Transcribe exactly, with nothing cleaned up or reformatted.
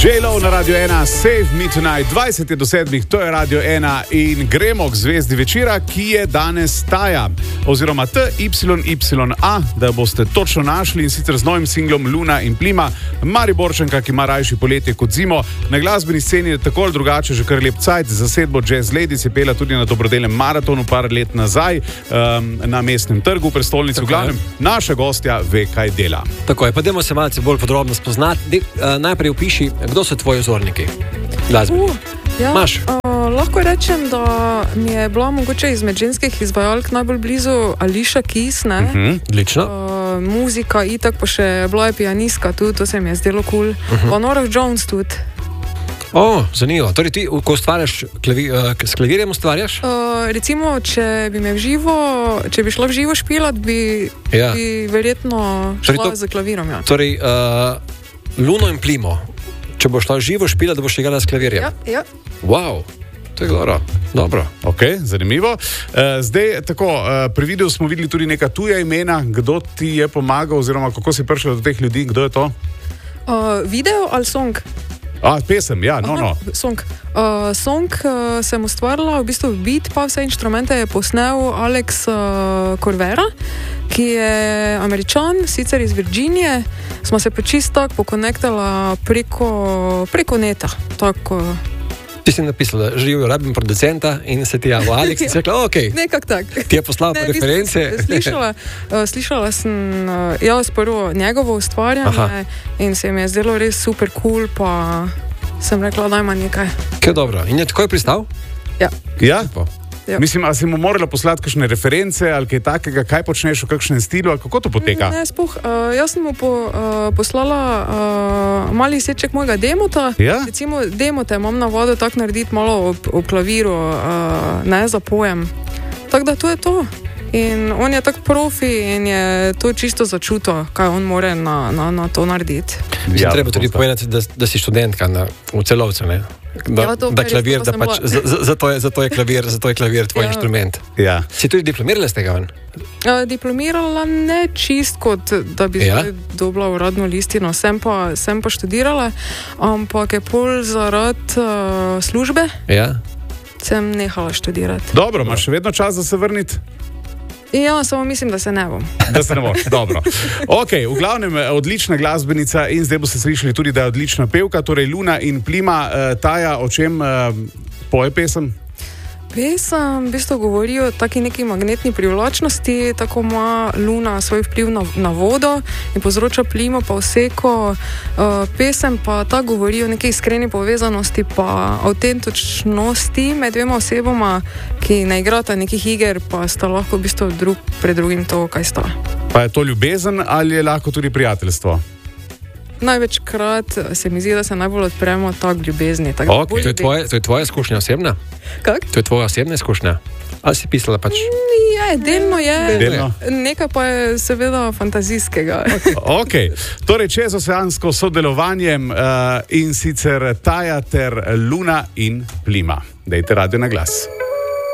J-Lo na Radio ena, Save Me Tonight, dvajset do sedmih, to je Radio ena in gremo k zvezdi večera, ki je danes Taja, oziroma T Y Y A, da boste točno našli, in sicer z novim singlom Luna in Plima, Mariborčanka, ki ima rajši poletje kot zimo. Na glasbeni sceni je tako ali drugače že kar lep cajt, zasedbo Jazz Ladies je pela tudi na dobrodelnem maratonu par let nazaj um, na Mestnem trgu v prestolnici. V glavnem, naša gostja ve, kaj dela. Tako je, pa dajmo se malce bolj podrobno spoznati. De, uh, najprej opiši, kdo so tvoji vzorniki? Glasbeni. Uh, ja, Maš? Uh, lahko rečem, da mi je bila mogoče izmed ženskih izvajalk najbolj blizu Alicia Keys, ne? Uh-huh. Odlično. Uh, muzika, itak pa še bila je pianistka tudi, to se mi je zdelo kul. Cool. Uh-huh. Pa Norah Jones tudi. O, zanimivo. Torej ti, ko ustvarjaš, klavi, uh, s klavirjem ustvarjaš? Uh, recimo, če bi me v živo, če bi šla v živo špilat, bi, ja. bi verjetno šla torej to, z klavirom, ja. Torej, uh, Luno in Plimo, če boš šla v živo špilat, da boš igrala s klavirjem? Ja, ja. Wow, to je dobro. Dobro. Ok, zanimivo. Uh, zdaj, tako, uh, pri videu smo videli tudi neka tuja imena, kdo ti je pomagal, oziroma kako si prišel do teh ljudi, kdo je to? Uh, video ali song? A, pesem, ja, no, Aha, no. Song. Uh, song uh, sem ustvarila, v bistvu beat, pa vse inštrumente je posnel Alex uh, Corvera, ki je Američan, sicer iz Virginije. Smo se pa čisto tako pokonektala preko, preko neta. Tako. Ti si napisala, da živijo, rabim producenta in se ti javil Alex in si rekla, ok. Nekak tak. Ti je poslal ne, reference. Slišala, uh, slišala sem uh, jaz prvo njegovo ustvarjanje in se mi je zdelo res super cool, pa sem rekla, dajma nekaj. Kaj dobro. In je takoj pristal? Ja. Ja? Ja. Mislim, a si mu morala poslati kakšne reference ali kaj takega, kaj počneš v kakšnem stilu, ali kako to poteka? Ne, spoh, uh, jaz sem mu po, uh, poslala uh, mali seček mojega demota. Ja? Recimo, demote imam navado tako narediti malo ob, ob klaviru, uh, ne za pojem. Tako da to je to. In on je tako profi in je to čisto začutil, kaj on more na, na, na to narediti. Ja, treba tudi povedati, da, da si študentka na, v Celovcu, ne? Da, ja, to, da klavir, res, da pač, zato je, zato je klavir, zato je klavir tvoj ja. inštrument. Ja. Si tudi diplomirala z tega ven? Uh, diplomirala ne čist kot, da bi ja? dobila uradno listino, sem pa, sem pa študirala, ampak je pol zaradi uh, službe, ja? sem nehala študirati. Dobro, imaš še vedno čas, da se vrniti? Ja, samo mislim, da se ne bom. Da se ne boš, dobro. Ok, v glavnem odlična glasbenica in zdaj boste slišali tudi, da je odlična pevka, torej Luna in Plima. Uh, Taja, o čem uh, poje pesem? Pesem v bistvu govori o taki neki magnetni privlačnosti, tako ima Luna svoj vpliv na, na vodo in povzroča Plimo pa oseko. Uh, pesem pa ta govori o neki iskreni povezanosti pa avtentičnosti med dvema osebama, ki ne igrata nekih iger, pa sta lahko v bistvu drug pred drugim to, kaj sta. Pa je to ljubezen ali je lahko tudi prijateljstvo? Največkrat se mi zdi, da se najbolj odpremo tak ljubezni. Tak okay. to, je tvoje, to je tvoja izkušnja osebna? Kak? To je tvoja osebna izkušnja? Ali si pisala pač? Je, delno je. Delno. Nekaj pa je seveda fantazijskega. Ok, torej čezoceansko sodelovanjem uh, in sicer Taja ter Luna in Plima. Dajte radio na glas.